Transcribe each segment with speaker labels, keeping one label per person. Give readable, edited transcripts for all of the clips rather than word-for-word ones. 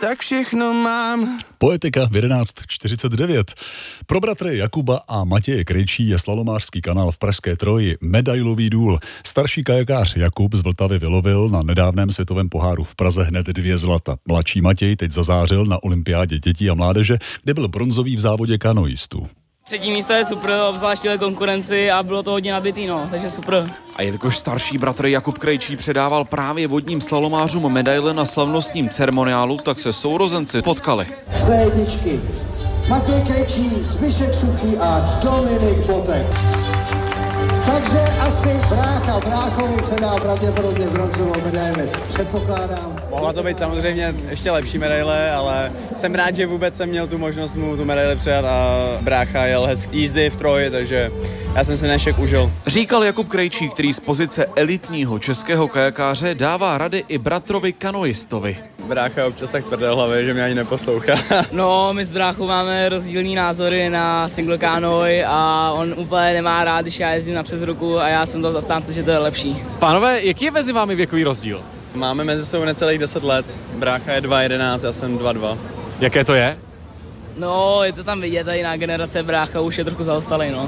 Speaker 1: tak všechno mám.
Speaker 2: Poetika v 11:49. Pro bratry Jakuba a Matěje Krejčí je slalomářský kanál v pražské Troji medailový důl. Starší kajakář Jakub z Vltavy vylovil na nedávném světovém poháru v Praze hned 2 zlata. Mladší Matěj teď zazářil na olympiádě dětí a mládeže, kde byl bronzový v závodě kanoistů.
Speaker 3: 3. místo je super, obzvlášť v konkurenci a bylo to hodně nabitý, takže super.
Speaker 4: A jelikož starší bratr Jakub Krejčí předával právě vodním slalomářům medaile na slavnostním ceremoniálu, tak se sourozenci potkali.
Speaker 5: C1. Matěj Krejčí, Zbyšek Suchý a Dominik Botek. Takže asi bráchovi předá pravděpodobně bronzovou medaili. Předpokládám.
Speaker 6: Mohla to být samozřejmě ještě lepší medaile, ale jsem rád, že vůbec jsem měl tu možnost mu tu medaili předat a brácha jel hezký jízdy v Troji, takže já jsem si dnešek užil.
Speaker 4: Říkal Jakub Krejčí, který z pozice elitního českého kajakáře dává rady i bratrovi kanoistovi.
Speaker 6: Brácha je občas tak tvrdé hlavy, že mě ani neposlouchá.
Speaker 3: No, my s bráchou máme rozdílný názory na single kanoj a on úplně nemá rád, když já jezdím na přes ruku a já jsem toho zastánce, že to je lepší.
Speaker 7: Pánové, jaký je mezi vámi věkový rozdíl?
Speaker 6: Máme mezi sebou necelých 10 let, brácha je 2,11, já jsem 2,2.
Speaker 7: Jaké to je?
Speaker 3: No, je to tam vidět, tady na generace brácha už je trochu zaostalý, no.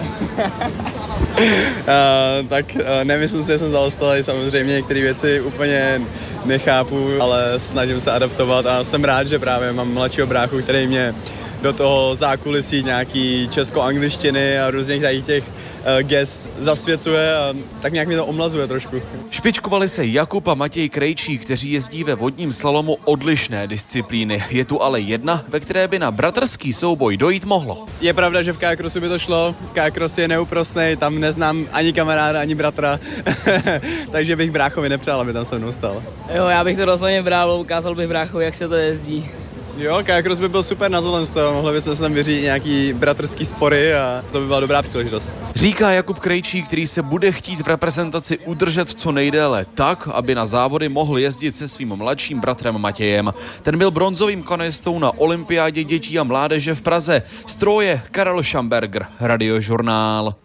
Speaker 6: Nemyslím si, že jsem zaostalý, samozřejmě některé věci úplně nechápu, ale snažím se adaptovat a jsem rád, že právě mám mladšího bráchu, který mě do toho zákulisí nějaký česko-angličtiny a různých těch gest zasvěcuje a tak nějak mě to omlazuje trošku.
Speaker 4: Špičkovali se Jakub a Matěj Krejčí, kteří jezdí ve vodním slalomu odlišné disciplíny. Je tu ale jedna, ve které by na bratrský souboj dojít mohlo.
Speaker 6: Je pravda, že v kajakrosu by to šlo. Kajakros je neúprosnej, tam neznám ani kamaráda, ani bratra, takže bych bráchovi nepřál, aby tam se mnou stal.
Speaker 3: Jo, já bych to rozhodně bral, ukázal bych bráchovi, jak se to jezdí.
Speaker 6: Jo, kajakros by byl super na tohle, mohli bychom se tam vyřídit nějaký bratrský spory a to by byla dobrá příležitost.
Speaker 4: Říká Jakub Krejčí, který se bude chtít v reprezentaci udržet co nejdéle tak, aby na závody mohl jezdit se svým mladším bratrem Matějem. Ten byl bronzovým kanoistou na olympiádě dětí a mládeže v Praze. Z Troje Karel Schamberger, Radiožurnál.